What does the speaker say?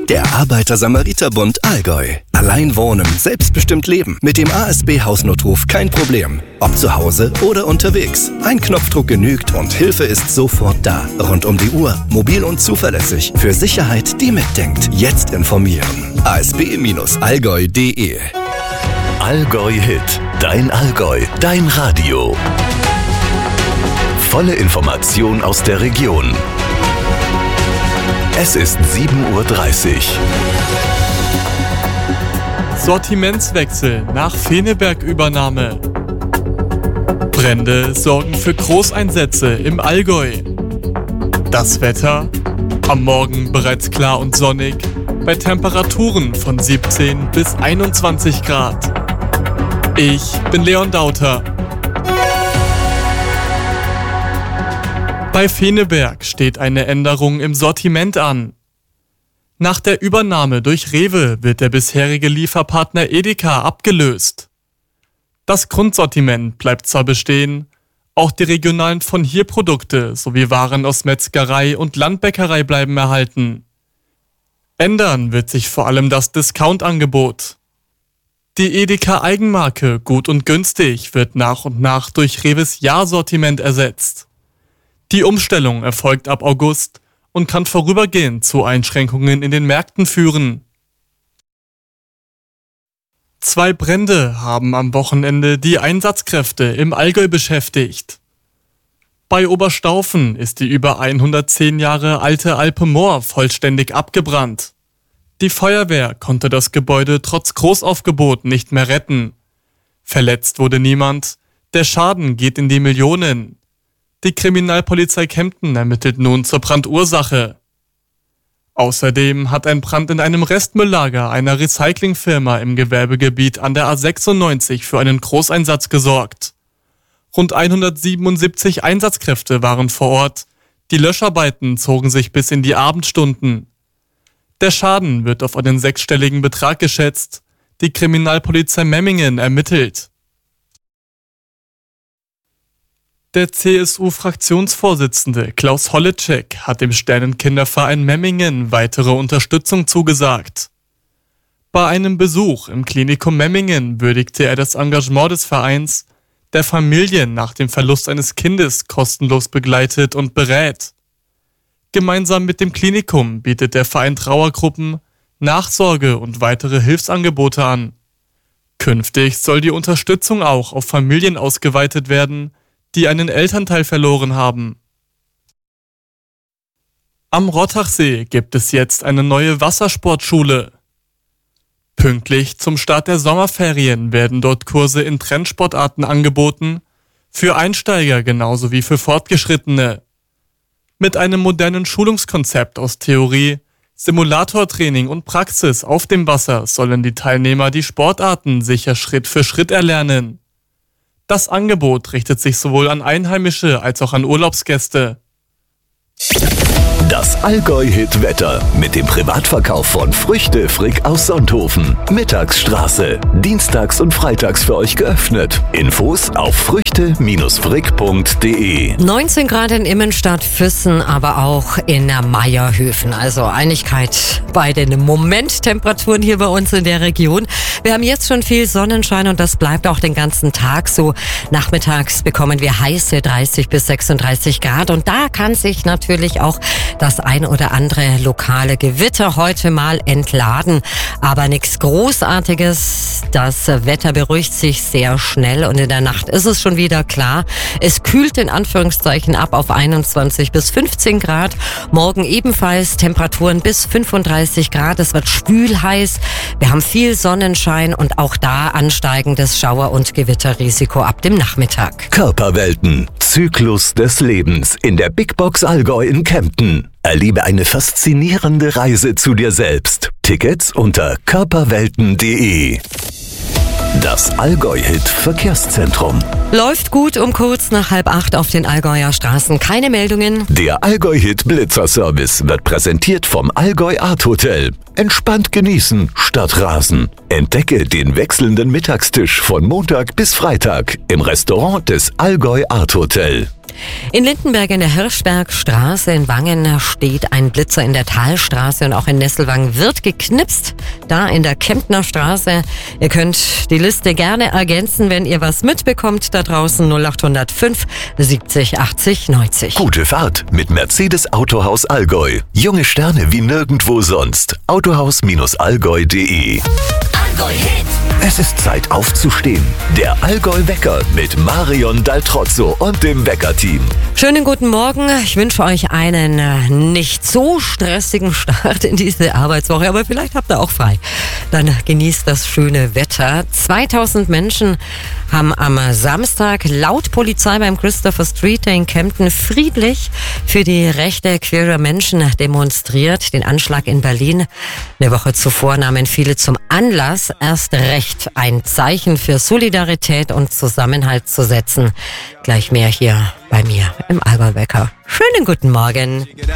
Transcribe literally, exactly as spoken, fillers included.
Der Arbeiter-Samariter-Bund Allgäu. Allein wohnen, selbstbestimmt leben. Mit dem A S B-Hausnotruf kein Problem. Ob zu Hause oder unterwegs. Ein Knopfdruck genügt und Hilfe ist sofort da. Rund um die Uhr, mobil und zuverlässig. Für Sicherheit, die mitdenkt. Jetzt informieren. a s b Bindestrich allgäu punkt d e Allgäu Hit. Dein Allgäu. Dein Radio. Volle Information aus der Region. Es ist sieben Uhr dreißig. Sortimentswechsel nach Feneberg-Übernahme. Brände sorgen für Großeinsätze im Allgäu. Das Wetter? Am Morgen bereits klar und sonnig, bei Temperaturen von siebzehn bis einundzwanzig Grad. Ich bin Leon Dauter. Bei Feneberg steht eine Änderung im Sortiment an. Nach der Übernahme durch Rewe wird der bisherige Lieferpartner Edeka abgelöst. Das Grundsortiment bleibt zwar bestehen, auch die regionalen von hier Produkte sowie Waren aus Metzgerei und Landbäckerei bleiben erhalten. Ändern wird sich vor allem das Discount-Angebot. Die Edeka-Eigenmarke Gut und Günstig wird nach und nach durch Rewes Jahrsortiment ersetzt. Die Umstellung erfolgt ab August und kann vorübergehend zu Einschränkungen in den Märkten führen. Zwei Brände haben am Wochenende die Einsatzkräfte im Allgäu beschäftigt. Bei Oberstaufen ist die über hundertzehn Jahre alte Alpe Moor vollständig abgebrannt. Die Feuerwehr konnte das Gebäude trotz Großaufgebot nicht mehr retten. Verletzt wurde niemand, der Schaden geht in die Millionen. Die Kriminalpolizei Kempten ermittelt nun zur Brandursache. Außerdem hat ein Brand in einem Restmülllager einer Recyclingfirma im Gewerbegebiet an der A sechsundneunzig für einen Großeinsatz gesorgt. Rund hundertsiebenundsiebzig Einsatzkräfte waren vor Ort. Die Löscharbeiten zogen sich bis in die Abendstunden. Der Schaden wird auf einen sechsstelligen Betrag geschätzt. Die Kriminalpolizei Memmingen ermittelt. Der C S U-Fraktionsvorsitzende Klaus Holleczek hat dem Sternenkinderverein Memmingen weitere Unterstützung zugesagt. Bei einem Besuch im Klinikum Memmingen würdigte er das Engagement des Vereins, der Familien nach dem Verlust eines Kindes kostenlos begleitet und berät. Gemeinsam mit dem Klinikum bietet der Verein Trauergruppen, Nachsorge und weitere Hilfsangebote an. Künftig soll die Unterstützung auch auf Familien ausgeweitet werden, die einen Elternteil verloren haben. Am Rottachsee gibt es jetzt eine neue Wassersportschule. Pünktlich zum Start der Sommerferien werden dort Kurse in Trendsportarten angeboten, für Einsteiger genauso wie für Fortgeschrittene. Mit einem modernen Schulungskonzept aus Theorie, Simulatortraining und Praxis auf dem Wasser sollen die Teilnehmer die Sportarten sicher Schritt für Schritt erlernen. Das Angebot richtet sich sowohl an Einheimische als auch an Urlaubsgäste. Das Allgäu-Hit-Wetter mit dem Privatverkauf von Früchte Frick aus Sonthofen. Mittagsstraße. Dienstags und freitags für euch geöffnet. Infos auf früchte Bindestrich frick punkt d e. neunzehn Grad in Immenstadt, Füssen, aber auch in Meierhöfen. Also Einigkeit bei den Momenttemperaturen hier bei uns in der Region. Wir haben jetzt schon viel Sonnenschein und das bleibt auch den ganzen Tag so. Nachmittags bekommen wir heiße dreißig bis sechsunddreißig Grad und da kann sich natürlich auch das ein oder andere lokale Gewitter heute mal entladen. Aber nichts Großartiges. Das Wetter beruhigt sich sehr schnell und in der Nacht ist es schon wieder klar. Es kühlt in Anführungszeichen ab auf einundzwanzig bis fünfzehn Grad. Morgen ebenfalls Temperaturen bis fünfunddreißig Grad. Es wird schwül heiß. Wir haben viel Sonnenschein und auch da ansteigendes Schauer- und Gewitterrisiko ab dem Nachmittag. Körperwelten. Zyklus des Lebens in der Big Box Allgäu in Kempten. Erlebe eine faszinierende Reise zu dir selbst. Tickets unter körperwelten punkt d e. Das Allgäu-Hit Verkehrszentrum. Läuft gut um kurz nach halb acht auf den Allgäuer Straßen. Keine Meldungen. Der Allgäu-Hit Blitzerservice wird präsentiert vom Allgäu Art Hotel. Entspannt genießen statt rasen. Entdecke den wechselnden Mittagstisch von Montag bis Freitag im Restaurant des Allgäu Art Hotel. In Lindenberg in der Hirschbergstraße in Wangen steht ein Blitzer in der Talstraße und auch in Nesselwangen wird geknipst, da in der Kemptner Straße. Ihr könnt die Liste gerne ergänzen, wenn ihr was mitbekommt da draußen. null acht null fünf siebzig achtzig neunzig. Gute Fahrt mit Mercedes Autohaus Allgäu. Junge Sterne wie nirgendwo sonst. autohaus Allgäu punkt de. Allgäu Hit. Es ist Zeit aufzustehen. Der Allgäu-Wecker mit Marion Daltrozzo und dem Wecker-Team. Schönen guten Morgen. Ich wünsche euch einen äh, nicht so stressigen Start in diese Arbeitswoche, aber vielleicht habt ihr auch frei. Dann genießt das schöne Wetter. zweitausend Menschen haben am Samstag laut Polizei beim Christopher Street in Kempten friedlich für die Rechte queerer Menschen demonstriert. Den Anschlag in Berlin eine Woche zuvor nahmen viele zum Anlass, erst recht ein Zeichen für Solidarität und Zusammenhalt zu setzen. Gleich mehr hier bei mir im Allgäu-Wecker. Schönen guten Morgen.